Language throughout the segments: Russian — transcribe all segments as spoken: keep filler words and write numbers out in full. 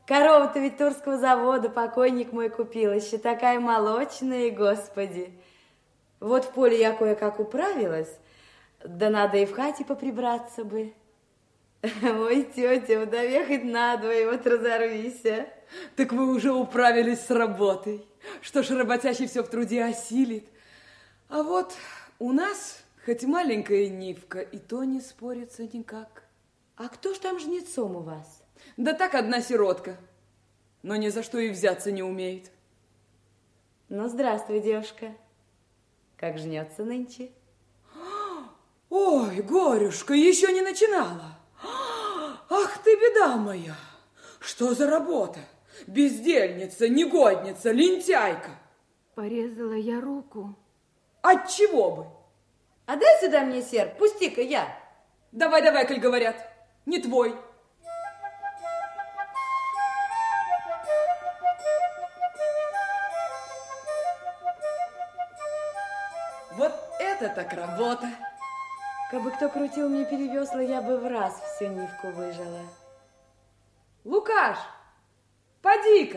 Корова-то ведь Турского завода покойник мой купил, еще такая молочная, господи. Вот в поле я кое-как управилась, да надо и в хате поприбраться бы. Ой, тетя, вдове хоть надвое, вот разорвись, а. Так вы уже управились с работой. Что ж, работящий все в труде осилит. А вот у нас хоть маленькая нивка, и то не спорится никак. А кто ж там жнецом у вас? Да так одна сиротка, но ни за что и взяться не умеет. Ну, здравствуй, девушка. Как жнется нынче? Ой, горюшка, еще не начинала. Ах ты, беда моя! Что за работа? Бездельница, негодница, лентяйка. Порезала я руку. Отчего бы? А дай сюда мне серп, пусти-ка я. Давай, давай, коль говорят, не твой. Вот это так работа. Кабы кто крутил мне перевесла, я бы в раз всю нивку выжила. Лукаш, поди-ка.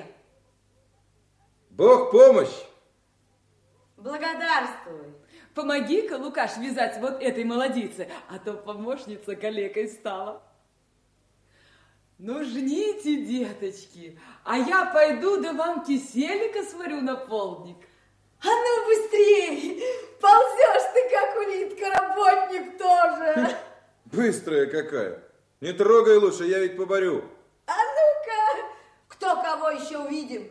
Бог помощь. Благодарствуй. Помоги-ка, Лукаш, вязать вот этой молодице, а то помощница калекой стала. Ну, жните, деточки, а я пойду да вам киселика сварю на полдник. А ну быстрей! Ползешь ты, как улитка, работник тоже. Быстрая какая. Не трогай лучше, я ведь поборю. А ну-ка, кто кого еще увидим?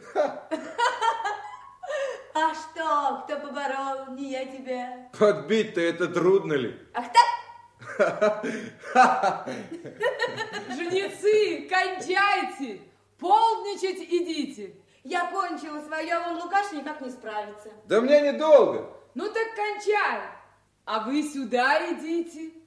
А что, кто поборол, не я тебя? Подбить-то это трудно ли? Ах так? Жнецы, кончайте, полдничать идите. Я кончила свое, вон Лукаш никак не справится. Да мне недолго. Ну так кончай, а вы сюда идите.